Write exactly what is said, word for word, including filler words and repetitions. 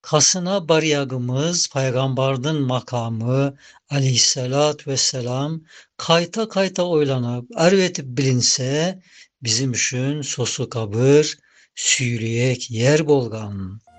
Kasına bariyagımız Peygamberden makamı aleyhissalat vesselam kayta kayta oylanıp ervetip bilinse bizim üçün sosu kabır, süyleyek yer bolgan.